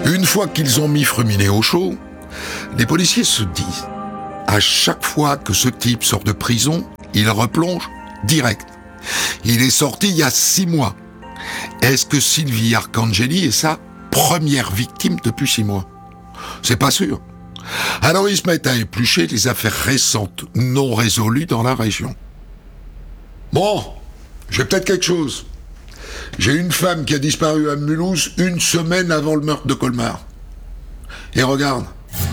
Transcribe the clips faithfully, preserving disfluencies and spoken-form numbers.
Une fois qu'ils ont mis Fruminet au chaud, les policiers se disent, à chaque fois que ce type sort de prison, il replonge direct. Il est sorti il y a six mois. Est-ce que Sylvie Arcangeli est sa première victime depuis six mois? C'est pas sûr. Alors ils se mettent à éplucher les affaires récentes non résolues dans la région. Bon, j'ai peut-être quelque chose. J'ai une femme qui a disparu à Mulhouse une semaine avant le meurtre de Colmar. Et regarde.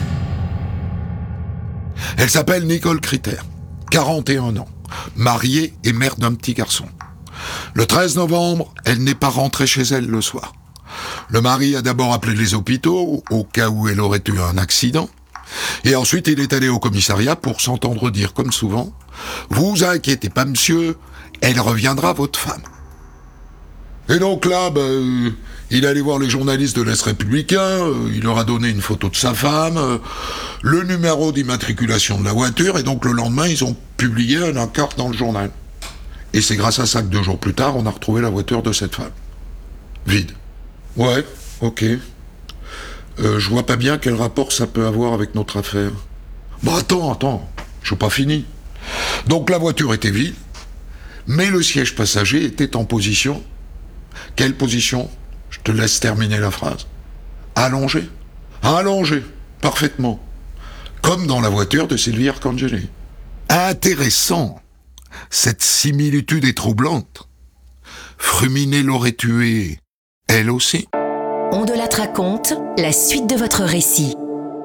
Elle s'appelle Nicole Critère, quarante et un ans, mariée et mère d'un petit garçon. Le treize novembre, elle n'est pas rentrée chez elle le soir. Le mari a d'abord appelé les hôpitaux, au cas où elle aurait eu un accident. Et ensuite, il est allé au commissariat pour s'entendre dire, comme souvent, « Vous inquiétez pas, monsieur, elle reviendra, votre femme. » Et donc là, bah, euh, il est allé voir les journalistes de l'Est républicain, euh, il leur a donné une photo de sa femme, euh, le numéro d'immatriculation de la voiture, et donc le lendemain, ils ont publié un encart dans le journal. Et c'est grâce à ça que deux jours plus tard, on a retrouvé la voiture de cette femme. Vide. Ouais, ok. Euh, je vois pas bien quel rapport ça peut avoir avec notre affaire. Bon, attends, attends, je suis pas fini. Donc la voiture était vide, mais le siège passager était en position. Quelle position? Je te laisse terminer la phrase. Allongé. Allongé, parfaitement. Comme dans la voiture de Sylvie Arcangeli. Intéressant. Cette similitude est troublante. Fruminet l'aurait tuée, elle aussi. On de la raconte, la suite de votre récit.